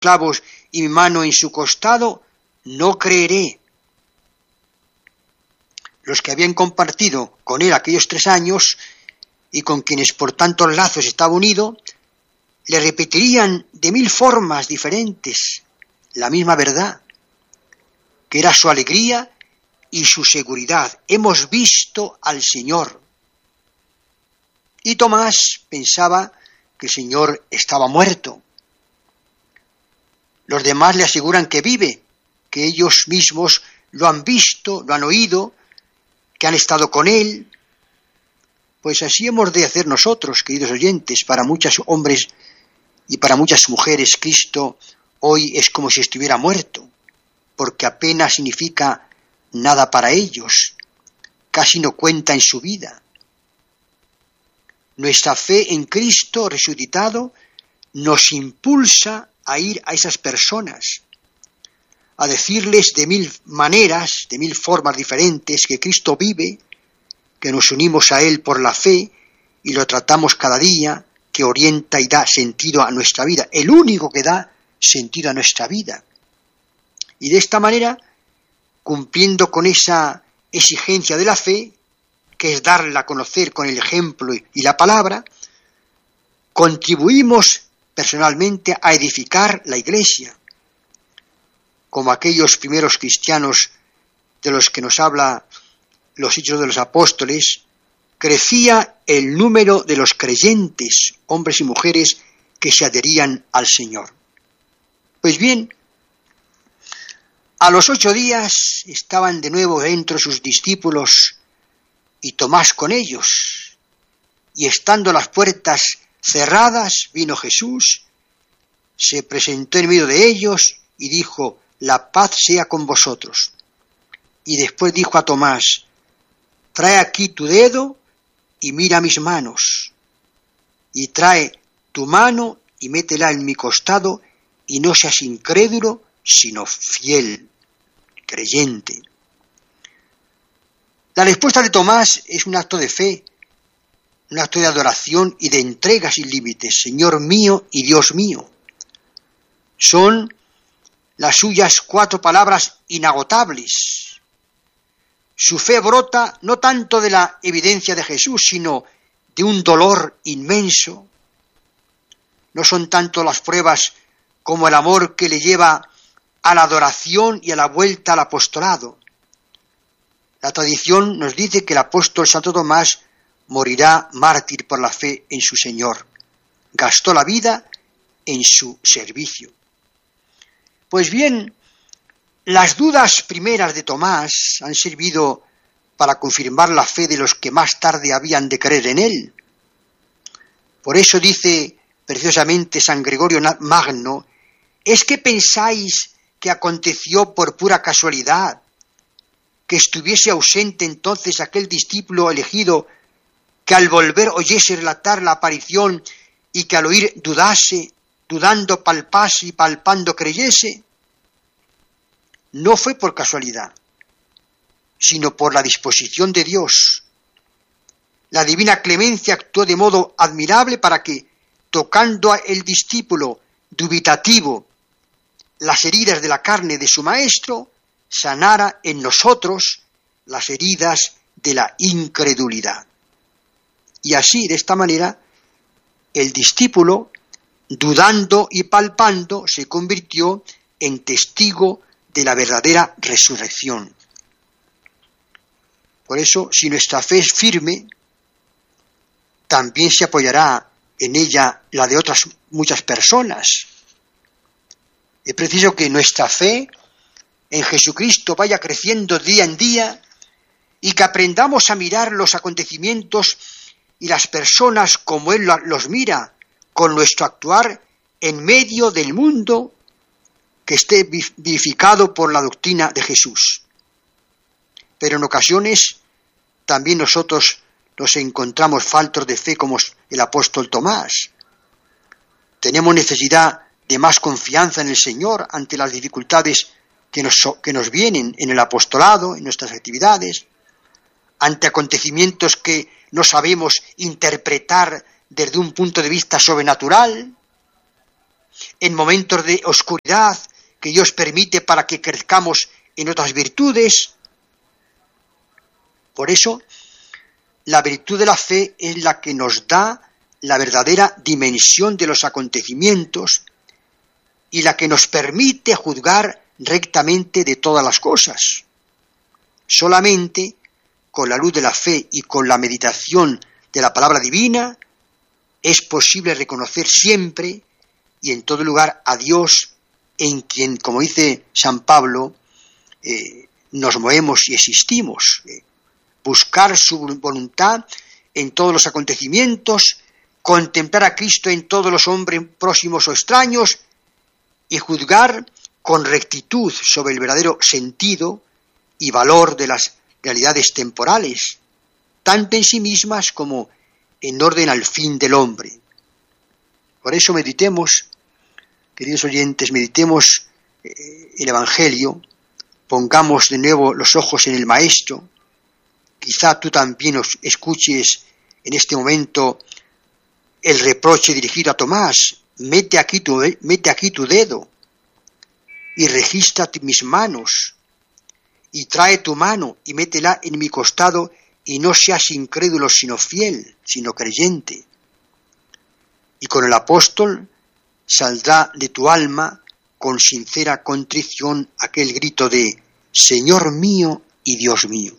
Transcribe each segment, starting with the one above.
clavos y mi mano en su costado, no creeré. Los que habían compartido con él aquellos 3 años y con quienes por tantos lazos estaba unido, le repetirían de 1000 formas diferentes la misma verdad, que era su alegría y su seguridad. Hemos visto al Señor. Y Tomás pensaba que el Señor estaba muerto. Los demás le aseguran que vive, que ellos mismos lo han visto, lo han oído, que han estado con él. Pues así hemos de hacer nosotros, queridos oyentes. Para muchos hombres y para muchas mujeres, Cristo hoy es como si estuviera muerto, porque apenas significa nada para ellos, casi no cuenta en su vida. Nuestra fe en Cristo resucitado nos impulsa a ir a esas personas, a decirles de 1000 maneras, de 1000 formas diferentes que Cristo vive, que nos unimos a Él por la fe y lo tratamos cada día, que orienta y da sentido a nuestra vida, el único que da sentido a nuestra vida. Y de esta manera, cumpliendo con esa exigencia de la fe, que es darla a conocer con el ejemplo y la palabra, contribuimos personalmente a edificar la Iglesia, como aquellos primeros cristianos de los que nos habla los Hechos de los Apóstoles. Crecía el número de los creyentes, hombres y mujeres, que se adherían al Señor. Pues bien, a los 8 días estaban de nuevo dentro sus discípulos y Tomás con ellos, y estando las puertas cerradas, vino Jesús, se presentó en medio de ellos y dijo: la paz sea con vosotros. Y después dijo a Tomás: trae aquí tu dedo y mira mis manos, y trae tu mano y métela en mi costado, y no seas incrédulo, sino fiel, creyente. La respuesta de Tomás es un acto de fe, un acto de adoración y de entrega sin límites. Señor mío y Dios mío. Son las suyas 4 palabras inagotables. Su fe brota no tanto de la evidencia de Jesús, sino de un dolor inmenso. No son tanto las pruebas como el amor que le lleva a la adoración y a la vuelta al apostolado. La tradición nos dice que el apóstol Santo Tomás morirá mártir por la fe en su Señor. Gastó la vida en su servicio. Pues bien, las dudas primeras de Tomás han servido para confirmar la fe de los que más tarde habían de creer en él. Por eso dice preciosamente San Gregorio Magno: ¿es que pensáis que aconteció por pura casualidad que estuviese ausente entonces aquel discípulo elegido, que al volver oyese relatar la aparición y que al oír dudase, dudando palpase y palpando creyese? No fue por casualidad, sino por la disposición de Dios. La divina clemencia actuó de modo admirable para que, tocando el discípulo dubitativo las heridas de la carne de su maestro, sanara en nosotros las heridas de la incredulidad. Y así, de esta manera, el discípulo, dudando y palpando, se convirtió en testigo de la verdadera resurrección. Por eso, si nuestra fe es firme, también se apoyará en ella la de otras muchas personas. Es preciso que nuestra fe en Jesucristo vaya creciendo día en día y que aprendamos a mirar los acontecimientos y las personas como Él los mira, con nuestro actuar en medio del mundo que esté vivificado por la doctrina de Jesús. Pero en ocasiones también nosotros nos encontramos faltos de fe como el apóstol Tomás. Tenemos necesidad de más confianza en el Señor ante las dificultades que nos vienen en el apostolado, en nuestras actividades, ante acontecimientos que no sabemos interpretar desde un punto de vista sobrenatural. en momentos de oscuridad que Dios permite para que crezcamos en otras virtudes. Por eso, la virtud de la fe es la que nos da la verdadera dimensión de los acontecimientos y la que nos permite juzgar rectamente de todas las cosas. Solamente con la luz de la fe y con la meditación de la palabra divina es posible reconocer siempre y en todo lugar a Dios, en quien, como dice San Pablo, nos movemos y existimos. Buscar su voluntad en todos los acontecimientos, contemplar a Cristo en todos los hombres próximos o extraños y juzgar con rectitud sobre el verdadero sentido y valor de las realidades temporales, tanto en sí mismas como en orden al fin del hombre. Por eso meditemos, queridos oyentes, meditemos el Evangelio, pongamos de nuevo los ojos en el Maestro. Quizá tú también escuches en este momento el reproche dirigido a Tomás: mete aquí tu dedo y registra mis manos, y trae tu mano y métela en mi costado, y no seas incrédulo sino fiel, sino creyente. Y con el apóstol saldrá de tu alma con sincera contrición aquel grito de: Señor mío y Dios mío.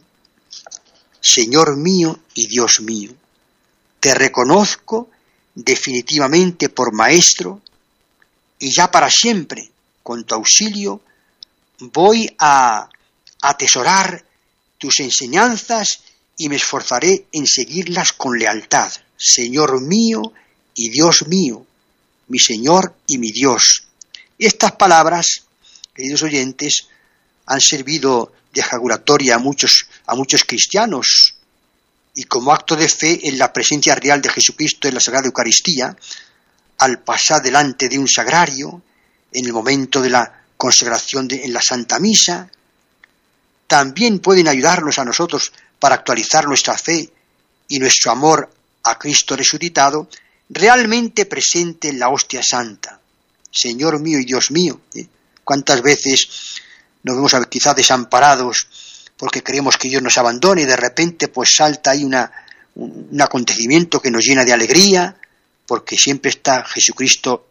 Señor mío y Dios mío, te reconozco definitivamente por Maestro, y ya para siempre, con tu auxilio, voy a atesorar tus enseñanzas y me esforzaré en seguirlas con lealtad. Señor mío y Dios mío, mi Señor y mi Dios. Estas palabras, queridos oyentes, han servido de jagulatoria a muchos cristianos, y como acto de fe en la presencia real de Jesucristo en la Sagrada Eucaristía, al pasar delante de un sagrario, en el momento de la consagración en la Santa Misa, también pueden ayudarnos a nosotros para actualizar nuestra fe y nuestro amor a Cristo resucitado, realmente presente en la hostia santa. Señor mío y Dios mío, ¿cuántas veces nos vemos quizás desamparados porque creemos que Dios nos abandona y de repente pues salta ahí un acontecimiento que nos llena de alegría, porque siempre está Jesucristo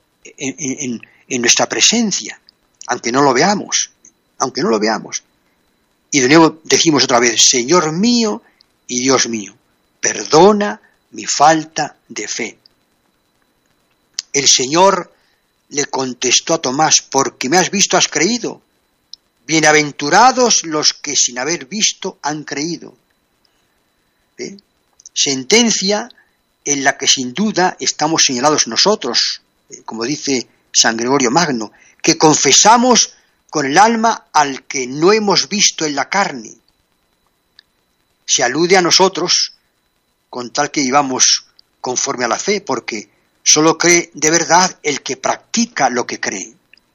en nuestra presencia, aunque no lo veamos. Y de nuevo decimos otra vez: Señor mío y Dios mío, perdona mi falta de fe. El Señor le contestó a Tomás: porque me has visto has creído. Bienaventurados los que sin haber visto han creído. Sentencia en la que sin duda estamos señalados nosotros, como dice San Gregorio Magno, que confesamos con el alma al que no hemos visto en la carne. Se alude a nosotros con tal que vivamos conforme a la fe, porque solo cree de verdad el que practica lo que cree.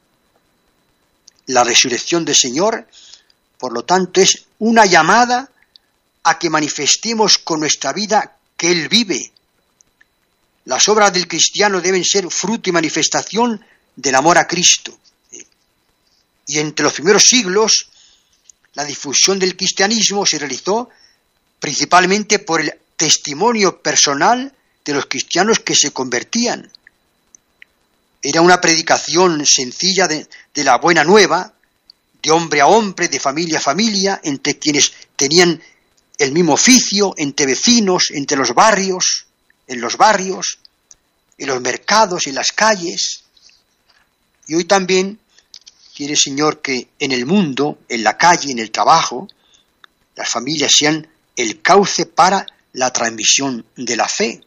La resurrección del Señor, por lo tanto, es una llamada a que manifestemos con nuestra vida que Él vive. Las obras del cristiano deben ser fruto y manifestación del amor a Cristo. Y entre los primeros siglos, la difusión del cristianismo se realizó principalmente por el testimonio personal de los cristianos que se convertían. Era una predicación sencilla de la buena nueva, de hombre a hombre, de familia a familia, entre quienes tenían el mismo oficio, entre vecinos, entre los barrios, en los mercados, en las calles. Y hoy también quiere, Señor, que en el mundo, en la calle, en el trabajo, las familias sean el cauce para la transmisión de la fe.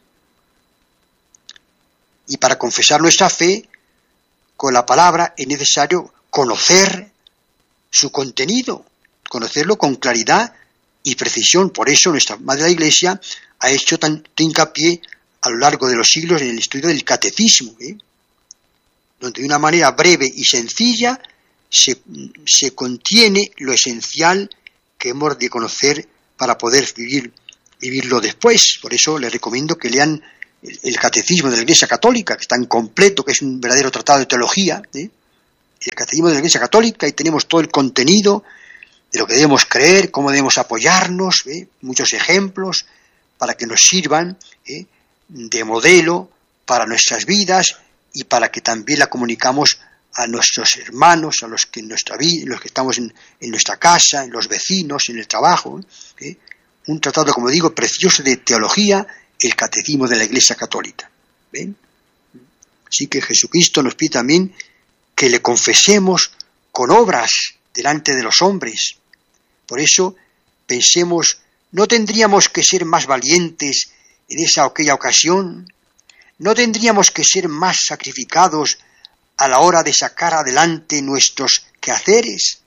Y para confesar nuestra fe con la palabra es necesario conocer su contenido, conocerlo con claridad y precisión. Por eso nuestra Madre la Iglesia ha hecho tanto hincapié a lo largo de los siglos en el estudio del catecismo, donde de una manera breve y sencilla se contiene lo esencial que hemos de conocer para poder vivirlo después. Por eso les recomiendo que lean el catecismo de la Iglesia Católica, que es tan completo, que es un verdadero tratado de teología, el catecismo de la Iglesia Católica, y tenemos todo el contenido de lo que debemos creer, cómo debemos apoyarnos, muchos ejemplos para que nos sirvan de modelo para nuestras vidas y para que también la comunicamos a nuestros hermanos, a los que en nuestra vida, los que estamos en nuestra casa, en los vecinos, en el trabajo. Un tratado, como digo, precioso de teología, el catecismo de la Iglesia Católica. ¿Ven? Así que Jesucristo nos pide también que le confesemos con obras delante de los hombres. Por eso pensemos, ¿no tendríamos que ser más valientes en esa o aquella ocasión? ¿No tendríamos que ser más sacrificados a la hora de sacar adelante nuestros quehaceres?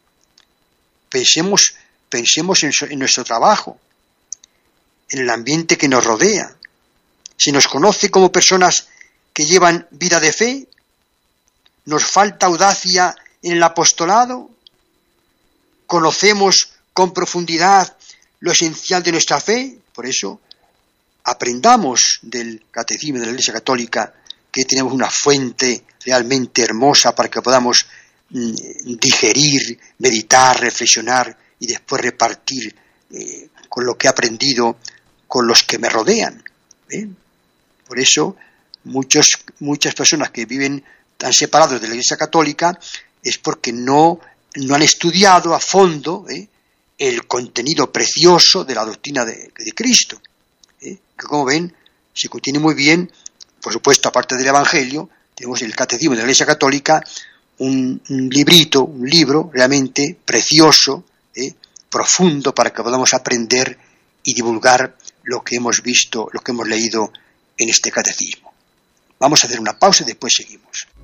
Pensemos en nuestro trabajo, en el ambiente que nos rodea. ¿Se nos conoce como personas que llevan vida de fe? ¿Nos falta audacia en el apostolado? ¿Conocemos con profundidad lo esencial de nuestra fe? Por eso, aprendamos del Catecismo de la Iglesia Católica, que tenemos una fuente realmente hermosa para que podamos digerir, meditar, reflexionar y después repartir con lo que he aprendido con los que me rodean. Por eso, muchas personas que viven tan separados de la Iglesia Católica es porque no han estudiado a fondo el contenido precioso de la doctrina de Cristo, que, como ven, se contiene muy bien. Por supuesto, aparte del Evangelio, tenemos el Catecismo de la Iglesia Católica, un libro realmente precioso, profundo, para que podamos aprender y divulgar lo que hemos visto, lo que hemos leído en este catecismo. Vamos a hacer una pausa y después seguimos.